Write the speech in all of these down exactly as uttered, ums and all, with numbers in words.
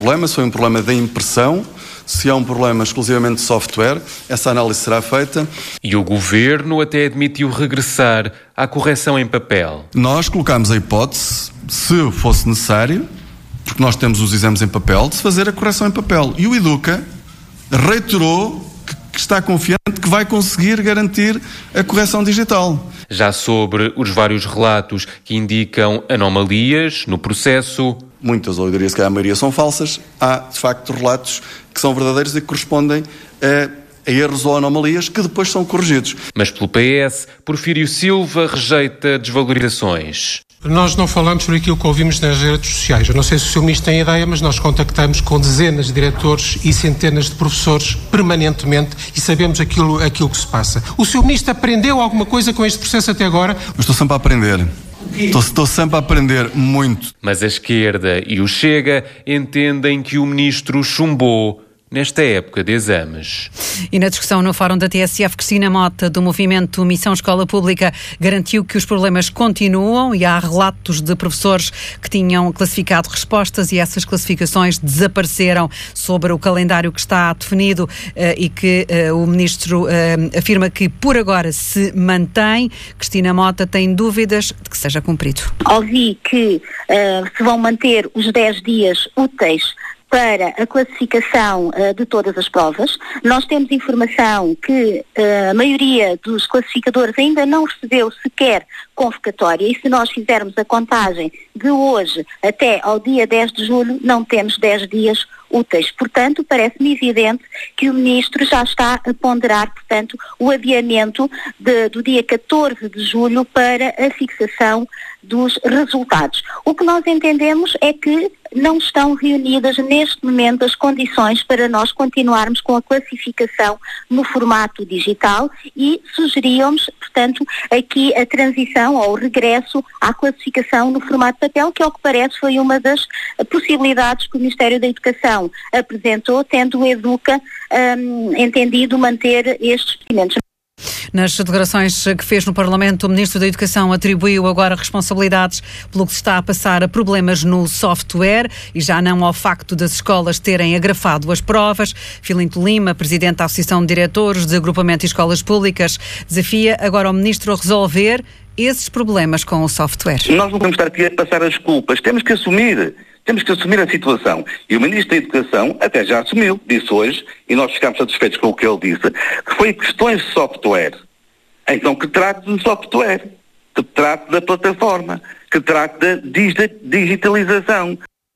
problema, se foi um problema da impressão, se é um problema exclusivamente de software, essa análise será feita. E o Governo até admitiu regressar à correção em papel. Nós colocámos a hipótese, se fosse necessário, porque nós temos os exames em papel, de se fazer a correção em papel. E o Educa reiterou que, que está confiante que vai conseguir garantir a correção digital. Já sobre os vários relatos que indicam anomalias no processo... Muitas, ou eu diria que a maioria são falsas, há de facto relatos que são verdadeiros e que correspondem a, a erros ou anomalias que depois são corrigidos. Mas pelo P S, Porfírio Silva rejeita desvalorizações. Nós não falamos sobre aquilo que ouvimos nas redes sociais. Eu não sei se o senhor Ministro tem ideia, mas nós contactamos com dezenas de diretores e centenas de professores permanentemente e sabemos aquilo, aquilo que se passa. O senhor Ministro aprendeu alguma coisa com este processo até agora? Eu estou sempre a aprender. Estou, estou sempre a aprender muito. Mas a esquerda e o Chega entendem que o Ministro chumbou nesta época de exames. E na discussão no Fórum da T S F, Cristina Mota, do movimento Missão Escola Pública, garantiu que os problemas continuam e há relatos de professores que tinham classificado respostas e essas classificações desapareceram sobre o calendário que está definido uh, e que uh, o Ministro uh, afirma que por agora se mantém. Cristina Mota tem dúvidas de que seja cumprido. Ouvi que uh, se vão manter os dez dias úteis para a classificação uh, de todas as provas. Nós temos informação que uh, a maioria dos classificadores ainda não recebeu sequer convocatória e se nós fizermos a contagem de hoje até ao dia dez de julho, não temos dez dias úteis. Portanto, parece-me evidente que o Ministro já está a ponderar, portanto, o adiamento de, do dia catorze de julho para a fixação dos resultados. O que nós entendemos é que não estão reunidas neste momento as condições para nós continuarmos com a classificação no formato digital e sugeríamos, portanto, aqui a transição ou o regresso à classificação no formato de papel, que ao que parece foi uma das possibilidades que o Ministério da Educação apresentou, tendo o Educa hum, entendido manter estes procedimentos. Nas declarações que fez no Parlamento, o Ministro da Educação atribuiu agora responsabilidades pelo que se está a passar a problemas no software e já não ao facto das escolas terem agrafado as provas. Filinto Lima, Presidente da Associação de Diretores de Agrupamento de Escolas Públicas, desafia agora o Ministro a resolver esses problemas com o software. Nós não podemos estar aqui a passar as culpas, temos que assumir. Temos que assumir a situação. E o Ministro da Educação até já assumiu, disse hoje, e nós ficamos satisfeitos com o que ele disse, que foi questões de software. Então que trate do software, que trate da plataforma, que trate da digitalização.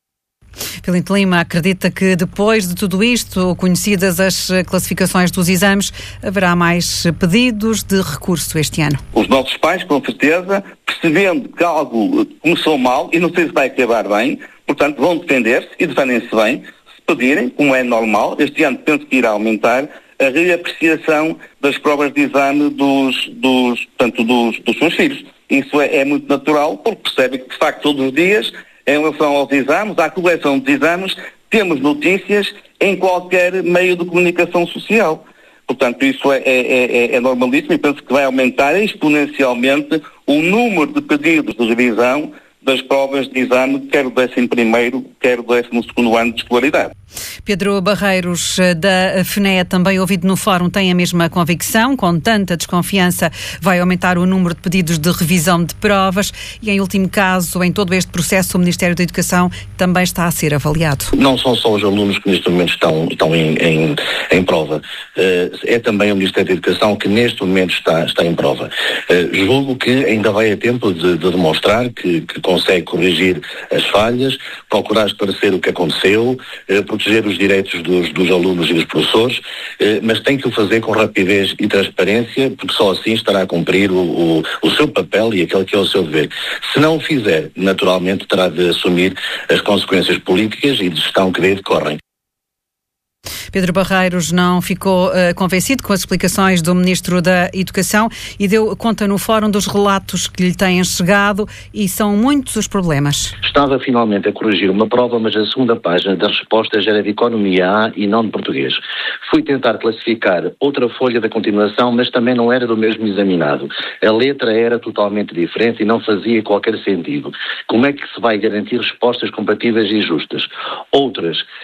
Filinto Lima acredita que depois de tudo isto, conhecidas as classificações dos exames, haverá mais pedidos de recurso este ano. Os nossos pais, com certeza, percebendo que algo começou mal e não sei se vai acabar bem, portanto vão defender-se e defendem-se bem, se pedirem, como é normal, este ano penso que irá aumentar a reapreciação das provas de exame dos, dos, portanto, dos, dos seus filhos. Isso é, é muito natural, porque percebem que de facto todos os dias, em relação aos exames, à correção dos exames, temos notícias em qualquer meio de comunicação social. Portanto, isso é, é, é, é normalíssimo e penso que vai aumentar exponencialmente o número de pedidos de revisão das provas de exame, quer do décimo primeiro, quer do décimo segundo ano de escolaridade. Pedro Barreiros, da F N E A, também ouvido no fórum, tem a mesma convicção. Com tanta desconfiança, vai aumentar o número de pedidos de revisão de provas e, em último caso, em todo este processo, o Ministério da Educação também está a ser avaliado. Não são só os alunos que neste momento estão, estão em, em, em prova. É também o Ministério da Educação que neste momento está, está em prova. Julgo que ainda vai a tempo de, de demonstrar que, que consegue corrigir as falhas, procurar esclarecer o que aconteceu, proteger os direitos dos, dos alunos e dos professores, eh, mas tem que o fazer com rapidez e transparência, porque só assim estará a cumprir o, o, o seu papel e aquele que é o seu dever. Se não o fizer, naturalmente terá de assumir as consequências políticas e de gestão que daí decorrem. Pedro Barreiros não ficou uh, convencido com as explicações do Ministro da Educação e deu conta no fórum dos relatos que lhe têm chegado, e são muitos os problemas. Estava finalmente a corrigir uma prova, mas a segunda página das respostas era de Economia A e não de Português. Fui tentar classificar outra folha da continuação, mas também não era do mesmo examinado. A letra era totalmente diferente e não fazia qualquer sentido. Como é que se vai garantir respostas compatíveis e justas? Outras